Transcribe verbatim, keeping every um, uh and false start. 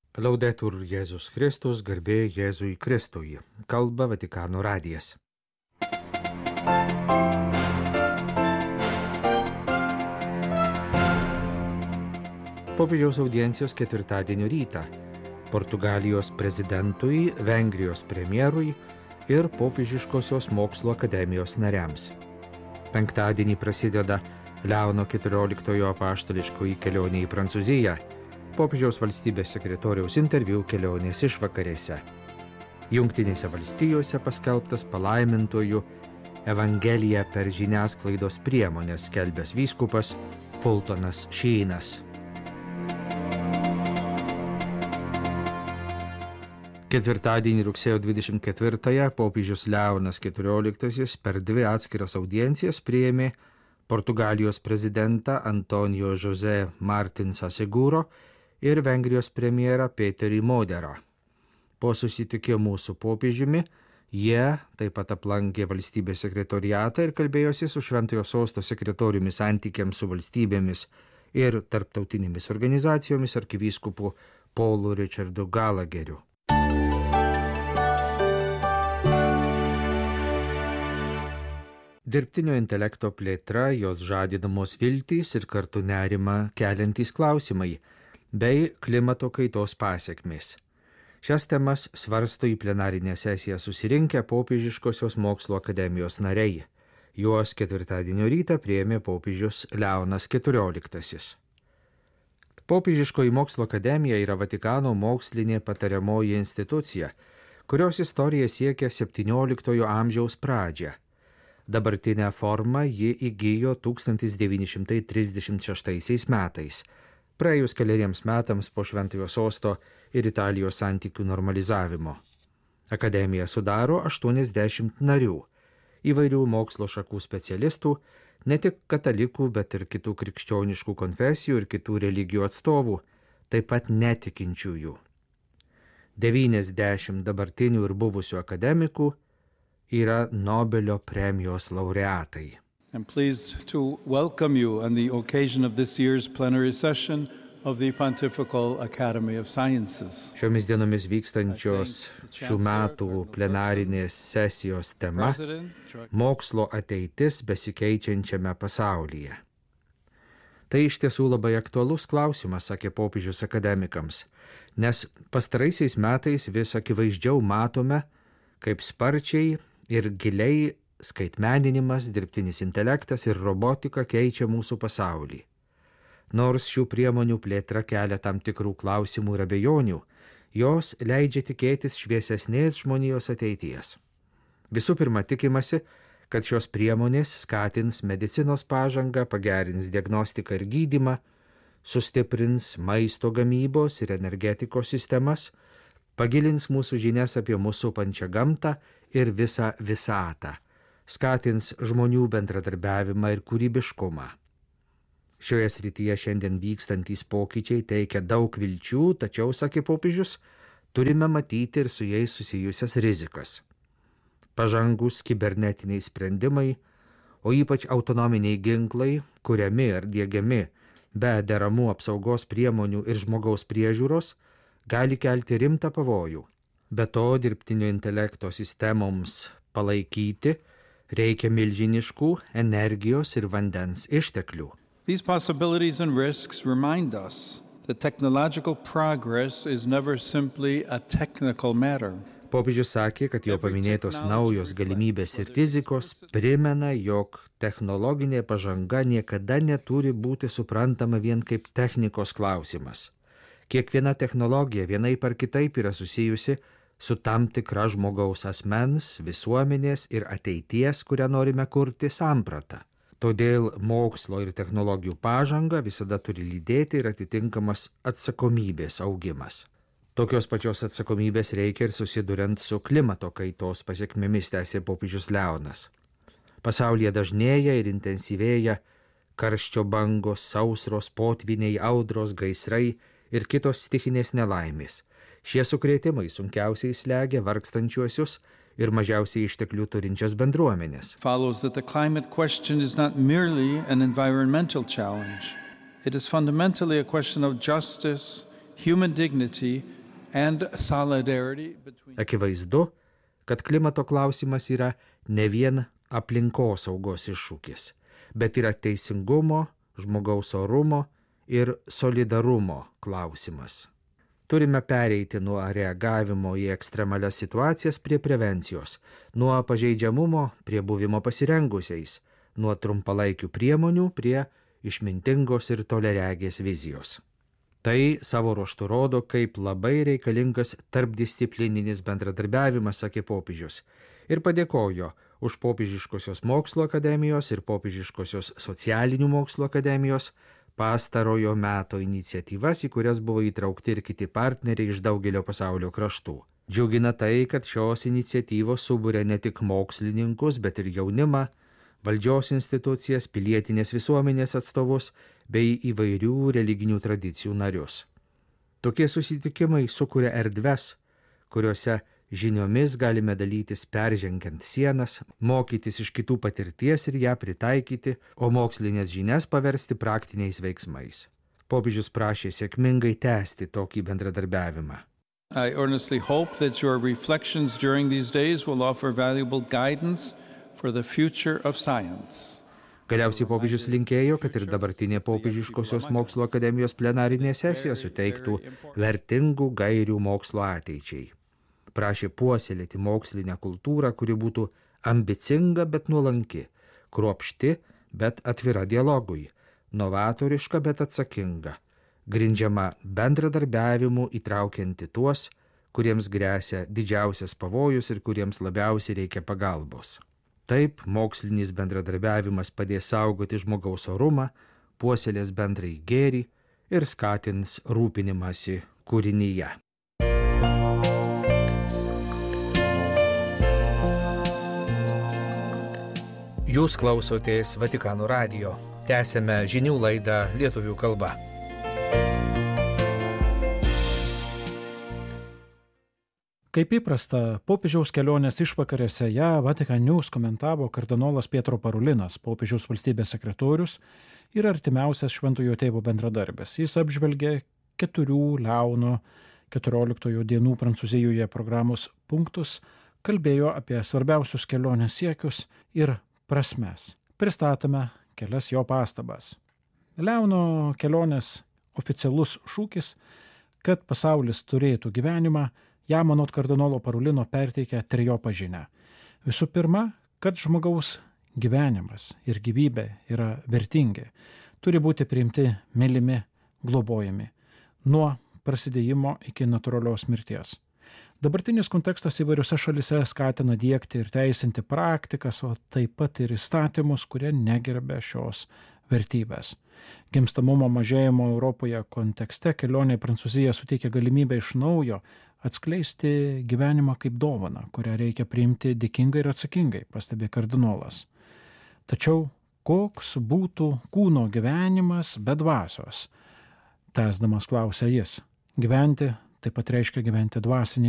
Laudetur Jėzus Kristus, garbė Jėzui Kristui. Kalba Vatikano radijas. Popiežiaus audiencijos ketvirtadienio rytą Portugalijos prezidentui, Vengrijos premjerui ir Popiežiškosios mokslo akademijos nariams. Penktadienį prasideda Leono keturioliktojo apaštališkoji kelionė į Prancūziją, Popiežiaus valstybės sekretoriaus interviu kelionės išvakarėse. Jungtinėse valstijose paskelbtas palaimintojų Evangeliją per žiniasklaidos priemonės skelbęs vyskupas Fultonas Šynas. Ketvirtadienį rugsėjo dvidešimt ketvirtąją popiežius Leonas keturioliktasis per dvi atskiras audiencijas priėmė Portugalijos prezidentą Antonijo José Martins Asseguro ir Vengrijos premjerą Peterį Moderą. Po susitikimų su popiežiumi jie taip pat aplankė valstybės sekretoriatą ir kalbėjosi su Šventojo sosto sekretoriumi santykiams su valstybėmis ir tarptautinėmis organizacijomis arkivyskupu Paulu Richardu Gallagheriu. Dirbtinio intelekto plėtra, jos žadinamos viltys ir kartu nerimą keliantys klausimai, bei klimato kaitos pasekmės. Šias temas svarsto į plenarinę sesiją susirinkę Popiežiškosios mokslo akademijos nariai. Juos ketvirtadienio rytą priėmė popiežius Leonas keturioliktasis. Popiežiškoji mokslo akademija yra Vatikano mokslinė patariamoji institucija, kurios istorija siekia septynioliktojo amžiaus pradžią. Dabartinę formą ji įgijo tūkstantis devyni šimtai trisdešimt šeštaisiais metais, praėjus keleriems metams po Šventojo sosto ir Italijos santykių normalizavimo. Akademija sudaro aštuoniasdešimt narių, įvairių mokslo šakų specialistų, ne tik katalikų, bet ir kitų krikščioniškų konfesijų ir kitų religijų atstovų, taip pat netikinčiųjų. devyniasdešimt dabartinių ir buvusių akademikų yra Nobelio premijos laureatai. I'm pleased to welcome you on the occasion of this year's plenary session of the Pontifical Academy of Sciences. Šiomis dienomis vykstančios šių metų plenarinės sesijos tema – mokslo ateitis besikeičiančiame pasaulyje. Tai iš tiesų labai aktualus klausimas, sakė popiežius akademikams, nes pastaraisiais metais vis akivaizdžiau matome, kaip sparčiai ir giliai skaitmeninimas, dirbtinis intelektas ir robotika keičia mūsų pasaulį. Nors šių priemonių plėtra kelia tam tikrų klausimų ir abejonių, jos leidžia tikėtis šviesesnės žmonijos ateities. Visų pirma, tikimasi, kad šios priemonės skatins medicinos pažangą, pagerins diagnostiką ir gydymą, sustiprins maisto gamybos ir energetikos sistemas, pagilins mūsų žinias apie mūsų supančią gamtą ir visą visatą, skatins žmonių bendradarbiavimą ir kūrybiškumą. Šioje srityje šiandien vykstantys pokyčiai teikia daug vilčių, tačiau, sakė popiežius, turime matyti ir su jais susijusias rizikas. Pažangus kibernetiniai sprendimai, o ypač autonominiai ginklai, kuriami ar diegiami be deramų apsaugos priemonių ir žmogaus priežiūros, gali kelti rimtą pavojų. Be to, dirbtinio intelekto sistemoms palaikyti reikia milžiniškų energijos ir vandens išteklių. These possibilities and risks remind us that technological progress is never simply a technical matter. Popiežius sakė, kad jo paminėtos naujos galimybės ir rizikos primena, jog technologinė pažanga niekada neturi būti suprantama vien kaip technikos klausimas. Kiekviena technologija vienaip ar kitaip yra susijusi su tam tikra žmogaus asmens, visuomenės ir ateities, kurią norime kurti samprata. Todėl mokslo ir technologijų pažanga visada turi lydėti ir atitinkamas atsakomybės augimas. Tokios pačios atsakomybės reikia ir susiduriant su klimato kaitos pasekmėmis, tęsė popiežius Leonas. Pasaulyje dažnėja ir intensyvėja karščio bangos, sausros, potviniai, audros, gaisrai ir kitos stichinės nelaimės. Šie sukrėtimai sunkiausiai slegia vargstančiuosius ir mažiausiai išteklių turinčias bendruomenės. Follows that the climate question is not merely an environmental challenge. It is fundamentally a question of justice, human dignity and solidarity between... Akivaizdu, kad klimato klausimas yra ne vien aplinkosaugos iššūkis, bet yra teisingumo, žmogaus orumo ir solidarumo klausimas. Turime pereiti nuo reagavimo į ekstremalias situacijas prie prevencijos, nuo pažeidžiamumo prie buvimo pasirengusiais, nuo trumpalaikių priemonių prie išmintingos ir toleregės vizijos. Tai savo ruožtu rodo, kaip labai reikalingas tarpdisciplininis bendradarbiavimas, sakė popiežius, ir padėkojo už Popiežiškosios mokslo akademijos ir Popiežiškosios socialinių mokslo akademijos pastarojo meto iniciatyvas, į kurias buvo įtraukti ir kiti partneriai iš daugelio pasaulio kraštų. Džiugina tai, kad šios iniciatyvos suburia ne tik mokslininkus, bet ir jaunimą, valdžios institucijas, pilietinės visuomenės atstovus bei įvairių religinių tradicijų narius. Tokie susitikimai sukuria erdves, kuriuose žiniomis galime dalytis peržengiant sienas, mokytis iš kitų patirties ir ją pritaikyti, o mokslinės žinias paversti praktiniais veiksmais. Popiežius prašė sėkmingai tęsti tokį bendradarbiavimą. I earnestly hope that your reflections during these days will offer valuable guidance for the future of science. Galiausiai popiežius linkėjo, kad ir dabartinė Popiežiškosios mokslo akademijos plenarinė sesija suteiktų vertingų gairių mokslo ateičiai. Prašė puoselėti mokslinę kultūrą, kuri būtų ambicinga, bet nuolanki, kruopšti, bet atvira dialogui, novatoriška, bet atsakinga, grindžiama bendradarbiavimu įtraukianti tuos, kuriems gresia didžiausias pavojus ir kuriems labiausiai reikia pagalbos. Taip, mokslinis bendradarbiavimas padės saugoti žmogaus orumą, puoselės bendrai gėrį ir skatins rūpinimąsi kūrinyje. Jūs klausotės Vatikano radijo. Tęsiame žinių laidą lietuvių kalba. Kaip įprasta, popiežiaus kelionės išvakarėse ją Vatican News komentavo kardinolas Pietro Parulinas, popiežiaus valstybės sekretorius ir artimiausias Šventojo Tėvo bendradarbis. Jis apžvelgė keturių Leono keturioliktojo dienų Prancūzijoje programos punktus, kalbėjo apie svarbiausius kelionės siekius ir prasmes. Pristatome kelias jo pastabas. Leono kelionės oficialus šūkis, kad pasaulis turėtų gyvenimą, jam anot kardinolo Parulino perteikia trejopą žinią. Visų pirma, kad žmogaus gyvenimas ir gyvybė yra vertingi, turi būti priimti, mylimi, globojami, nuo prasidėjimo iki natūralios mirties. Dabartinis kontekstas įvairiose šalise skatina diegti ir teisinti praktikas, o taip pat ir įstatymus, kurie negerbia šios vertybės. Gimstamumo mažėjimo Europoje kontekste kelionė į Prancūziją suteikia galimybę iš naujo atskleisti gyvenimą kaip dovaną, kurią reikia priimti dėkingai ir atsakingai, pastebė kardinolas. Tačiau koks būtų kūno gyvenimas be dvasios? Tęsdamas klausė jis. Gyventi taip pat reiškia gyventi dvasinį